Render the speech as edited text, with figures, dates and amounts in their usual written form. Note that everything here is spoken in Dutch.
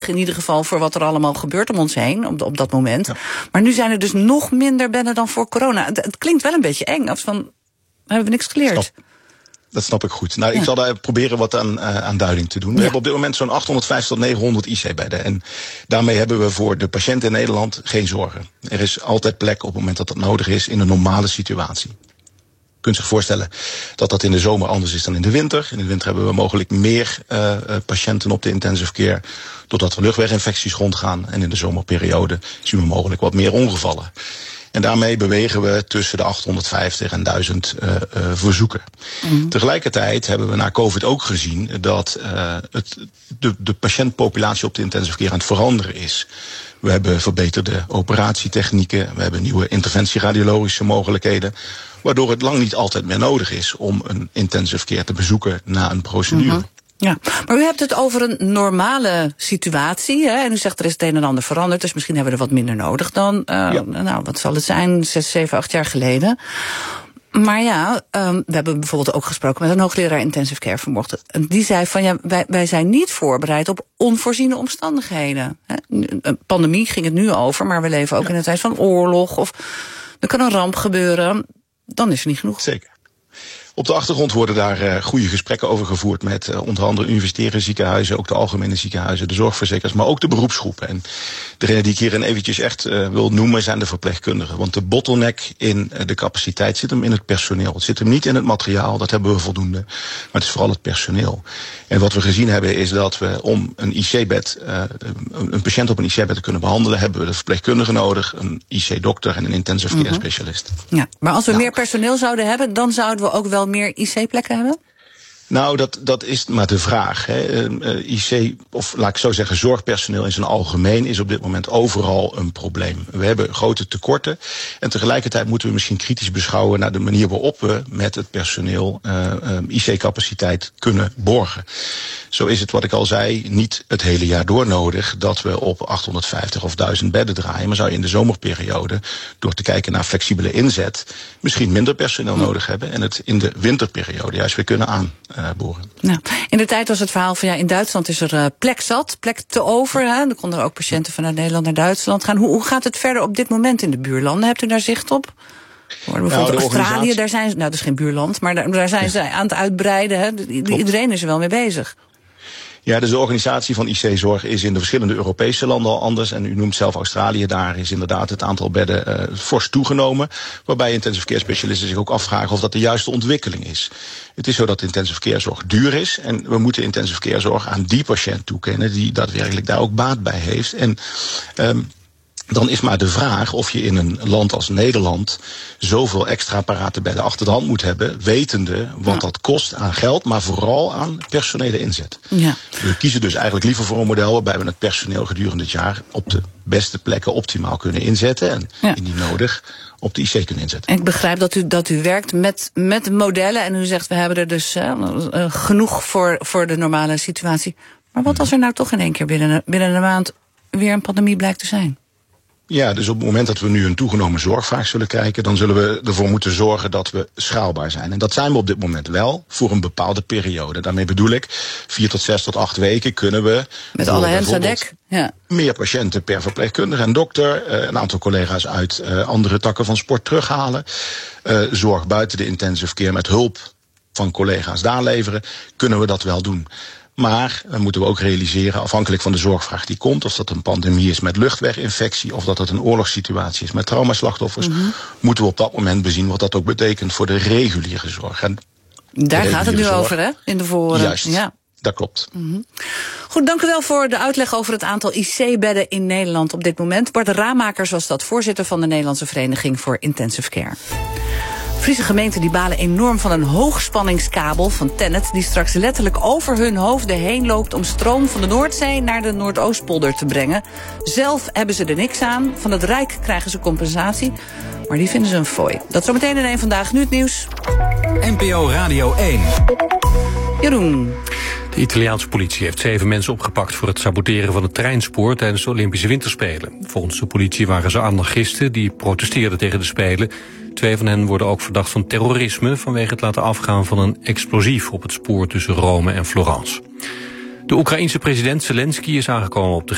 in ieder geval voor wat er allemaal gebeurt om ons heen op dat moment. Ja. Maar nu zijn er dus nog minder bedden dan voor corona. Het klinkt wel een beetje eng, als van, hebben we niks geleerd. Dat snap ik goed. Nou, ik zal daar proberen wat aan duiding te doen. We hebben op dit moment zo'n 850 tot 900 IC-bedden. En daarmee hebben we voor de patiënt in Nederland geen zorgen. Er is altijd plek op het moment dat dat nodig is in een normale situatie. Je kunt zich voorstellen dat dat in de zomer anders is dan in de winter. In de winter hebben we mogelijk meer patiënten op de intensive care, doordat er luchtweginfecties rondgaan. En in de zomerperiode zien we mogelijk wat meer ongevallen. En daarmee bewegen we tussen de 850 en 1000 verzoeken. Tegelijkertijd hebben we na COVID ook gezien dat de patiëntpopulatie op de intensive care aan het veranderen is. We hebben verbeterde operatietechnieken, we hebben nieuwe interventieradiologische mogelijkheden, waardoor het lang niet altijd meer nodig is om een intensive care te bezoeken na een procedure. Ja, maar u hebt het over een normale situatie, hè? En u zegt er is het een en ander veranderd, dus misschien hebben we er wat minder nodig dan, nou, wat zal het zijn, 6, 7, 8 jaar geleden. Maar ja, we hebben bijvoorbeeld ook gesproken met een hoogleraar intensive care vanmorgen. En die zei van ja, wij zijn niet voorbereid op onvoorziene omstandigheden. Een pandemie ging het nu over, maar we leven ook in een tijd van oorlog of er kan een ramp gebeuren. Dan is er niet genoeg. Zeker. Op de achtergrond worden daar goede gesprekken over gevoerd met onder andere universitaire ziekenhuizen, ook de algemene ziekenhuizen, de zorgverzekeraars, maar ook de beroepsgroepen. En degene die ik hierin eventjes echt wil noemen zijn de verpleegkundigen. Want de bottleneck in de capaciteit zit hem in het personeel. Het zit hem niet in het materiaal, dat hebben we voldoende. Maar het is vooral het personeel. En wat we gezien hebben is dat we om een IC-bed, een patiënt op een IC-bed te kunnen behandelen, hebben we de verpleegkundige nodig, een IC-dokter en een intensive care specialist. Ja, maar als we meer personeel zouden hebben, dan zouden we ook wel meer IC-plekken hebben? Nou, dat is maar de vraag. Hè. IC, of laat ik zo zeggen, zorgpersoneel in zijn algemeen is op dit moment overal een probleem. We hebben grote tekorten en tegelijkertijd moeten we misschien kritisch beschouwen naar de manier waarop we met het personeel IC-capaciteit kunnen borgen. Zo is het, wat ik al zei, niet het hele jaar door nodig dat we op 850 of 1000 bedden draaien. Maar zou je in de zomerperiode, door te kijken naar flexibele inzet, misschien minder personeel nodig hebben en het in de winterperiode juist weer kunnen aanboren. Nou, in de tijd was het verhaal van ja, in Duitsland is er plek zat, plek te over. Hè? Er konden ook patiënten vanuit Nederland naar Duitsland gaan. Hoe gaat het verder op dit moment in de buurlanden? Hebt u daar zicht op? Bijvoorbeeld Australië, daar zijn ze, nou dat is geen buurland, maar daar zijn ze aan het uitbreiden. Hè? Iedereen is er wel mee bezig. Ja, dus de organisatie van IC-zorg is in de verschillende Europese landen al anders. En u noemt zelf Australië, daar is inderdaad het aantal bedden fors toegenomen. Waarbij intensive care specialisten zich ook afvragen of dat de juiste ontwikkeling is. Het is zo dat intensive care zorg duur is. En we moeten intensive care zorg aan die patiënt toekennen die daadwerkelijk daar ook baat bij heeft. En dan is maar de vraag of je in een land als Nederland zoveel extra parate bedden achter de hand moet hebben, wetende wat dat kost aan geld, maar vooral aan personele inzet. Ja. We kiezen dus eigenlijk liever voor een model waarbij we het personeel gedurende het jaar op de beste plekken optimaal kunnen inzetten en indien nodig op de IC kunnen inzetten. En ik begrijp dat u werkt met modellen en u zegt we hebben er dus genoeg voor de normale situatie. Maar wat als er nou toch in één keer binnen een maand weer een pandemie blijkt te zijn? Ja, dus op het moment dat we nu een toegenomen zorgvraag zullen krijgen, dan zullen we ervoor moeten zorgen dat we schaalbaar zijn. En dat zijn we op dit moment wel, voor een bepaalde periode. Daarmee bedoel ik, 4 tot 6 tot 8 weken kunnen we met alle hens aan dek meer patiënten per verpleegkundige en dokter, een aantal collega's uit andere takken van sport terughalen, zorg buiten de intensive care met hulp van collega's daar leveren, kunnen we dat wel doen. Maar dan moeten we ook realiseren, afhankelijk van de zorgvraag die komt, of dat een pandemie is met luchtweginfectie, of dat het een oorlogssituatie is met traumaslachtoffers, moeten we op dat moment bezien wat dat ook betekent voor de reguliere zorg. En daar gaat het nu over, hè? In de voorwoorden. Juist, ja. Dat klopt. Goed, dank u wel voor de uitleg over het aantal IC-bedden in Nederland op dit moment. Bart Ramakers was dat, voorzitter van de Nederlandse Vereniging voor Intensive Care. Friese gemeenten die balen enorm van een hoogspanningskabel van TenneT die straks letterlijk over hun hoofden heen loopt om stroom van de Noordzee naar de Noordoostpolder te brengen. Zelf hebben ze er niks aan. Van het Rijk krijgen ze compensatie. Maar die vinden ze een fooi. Dat zometeen in Vandaag Nu het nieuws. NPO Radio 1. Jeroen. De Italiaanse politie heeft 7 mensen opgepakt voor het saboteren van het treinspoor tijdens de Olympische Winterspelen. Volgens de politie waren ze anarchisten die protesteerden tegen de Spelen. 2 van hen worden ook verdacht van terrorisme vanwege het laten afgaan van een explosief op het spoor tussen Rome en Florence. De Oekraïense president Zelensky is aangekomen op de